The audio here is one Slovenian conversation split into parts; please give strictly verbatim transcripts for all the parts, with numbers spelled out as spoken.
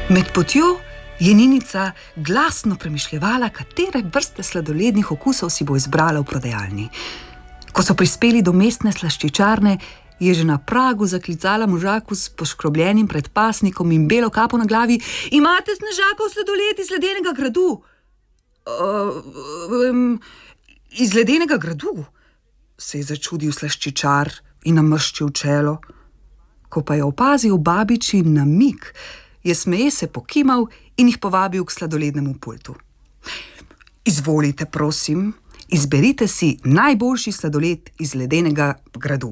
Med potjo je Ninica glasno premišljevala, katere vrste sladolednih okusov si bo izbrala v prodajalni. Ko so prispeli do mestne slaščičarne, je že na pragu zaklicala možaku s poškrobljenim predpasnikom in belo kapo na glavi: "Imate snežakov sladoled iz ledenega gradu?" Uh, um, iz ledenega gradu? Se je začudil slaščičar in namrščil čelo. Ko pa je opazil babičin namig, je smeje se pokimal in jih povabil k sladolednemu pultu. "Izvolite, prosim, izberite si najboljši sladoled iz ledenega gradu."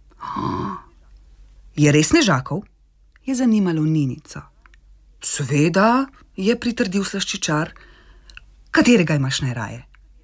"Je res snežakov?" je zanimalo Ninico. "Seveda," je pritrdil slaščičar. "Katerega imaš najraje?"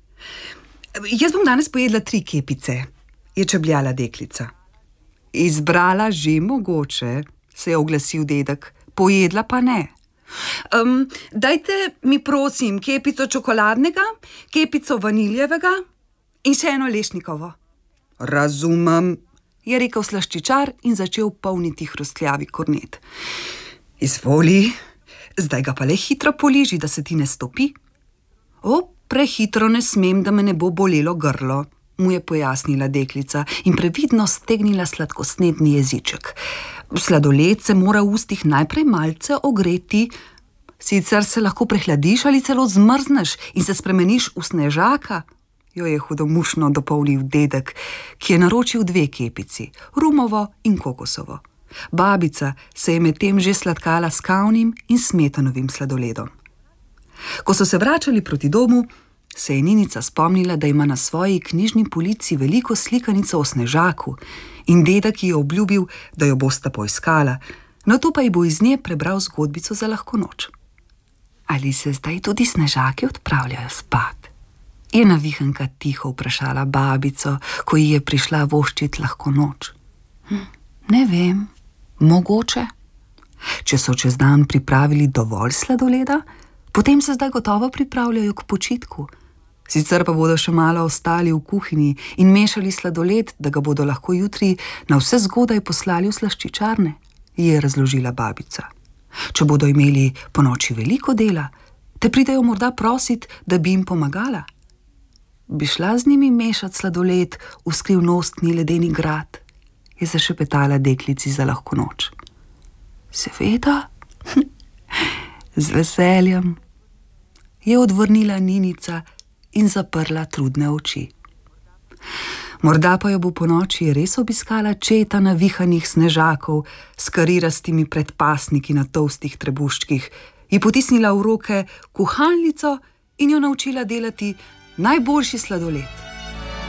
"Jaz bom danes pojedla tri kepice," je čebljala deklica. "Izbrala že mogoče," se je oglasil dedek, "pojedla pa ne." Um, dajte mi prosim kepico čokoladnega, kepico vaniljevega in še eno lešnikovo." "Razumem," je rekel slaščičar in začel polniti hrustljavi kornet. "Izvoli, zdaj ga pa le hitro poliži, da se ti ne stopi." "O, prehitro ne smem, da me ne bo bolelo grlo," mu je pojasnila deklica in previdno stegnila sladkosnedni jeziček. "Sladoled se mora v ustih najprej malce ogreti, sicer se lahko prehladiš ali celo zmrzneš in se spremeniš v snežaka," jo je hudomušno dopolnil dedek, ki je naročil dve kepici, rumovo in kokosovo. Babica se je medtem že sladkala s kavnim in smetanovim sladoledom. Ko so se vračali proti domu, se je Ninica spomnila, da ima na svoji knjižni polici veliko slikanico o snežaku in dedek ji je obljubil, da jo bosta poiskala, nato pa ji bo iz nje prebral zgodbico za lahko noč. "Ali se zdaj tudi snežaki odpravljajo spat?" je navihanka tiho vprašala babico, ko ji je prišla voščit lahko noč. Hm, "Ne vem, mogoče. Če so čez dan pripravili dovolj sladoleda, potem se zdaj gotovo pripravljajo k počitku. Sicer pa bodo še malo ostali v kuhinji in mešali sladoled, da ga bodo lahko jutri na vse zgodaj poslali v slaščičarne," je razložila babica. "Če bodo imeli ponoči veliko dela, te pridejo morda prosit, da bi jim pomagala. Bi šla z njimi mešati sladoled v skrivnostni ledeni grad?" je zašepetala deklici za lahko noč. "Seveda, z veseljem," je odvrnila Ninica in zaprla trudne oči. Morda pa jo bo ponoči res obiskala četa navihanih snežakov s karirastimi predpasniki na tolstih trebuščkih, ji potisnila v roke kuhalnico in jo naučila delati najboljši sladoled.